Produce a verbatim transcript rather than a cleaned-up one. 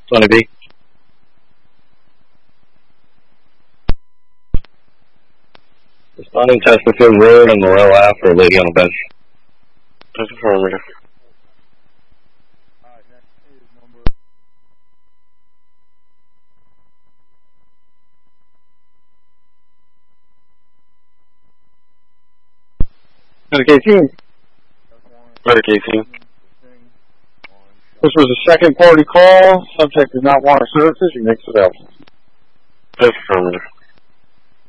twenty B. Responding Chesterfield Road on Morel Ave for a lady on the bench. That's affirmative. Medication. Medication. This was a second party call. Subject did not want our services. You make it available. That's affirmative.